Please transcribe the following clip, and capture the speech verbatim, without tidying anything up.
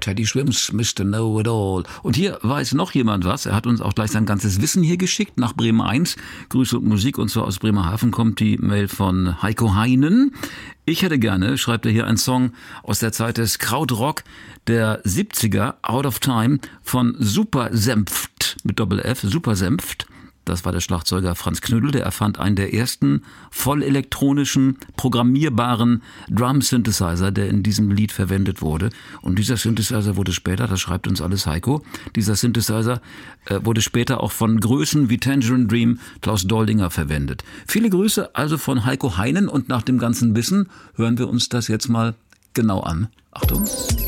Teddy Swims, Mister Know It All. Und hier weiß noch jemand was. Er hat uns auch gleich sein ganzes Wissen hier geschickt nach Bremen eins. Grüße und Musik. Und zwar aus Bremerhaven kommt die Mail von Heiko Heinen. Ich hätte gerne, schreibt er hier, einen Song aus der Zeit des Krautrock der siebziger, Out of Time, von Super Senft mit Doppel F, Super Senft. Das war der Schlagzeuger Franz Knüttel, der erfand einen der ersten voll elektronischen, programmierbaren Drum-Synthesizer, der in diesem Lied verwendet wurde. Und dieser Synthesizer wurde später, das schreibt uns alles Heiko, dieser Synthesizer äh, wurde später auch von Größen wie Tangerine Dream, Klaus Doldinger verwendet. Viele Grüße also von Heiko Heinen und nach dem ganzen Wissen hören wir uns das jetzt mal genau an. Achtung.